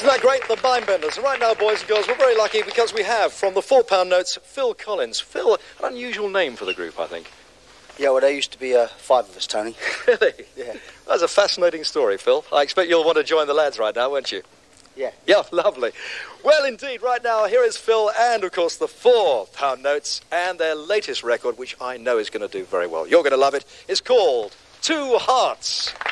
Isn't that great? The Mindbenders. And right now, boys and girls, we're very lucky because we have, from the £4 notes, Phil Collins. Phil, an unusual name for the group, I think. Yeah, well, there used to be 5 of us, Tony. Really? Yeah. That's a fascinating story, Phil. I expect you'll want to join the lads right now, won't you? Yeah. Yeah, lovely. Well, indeed, right now, here is Phil and, of course, the £4 notes and their latest record, which I know is going to do very well. You're going to love it. It's called Two Hearts.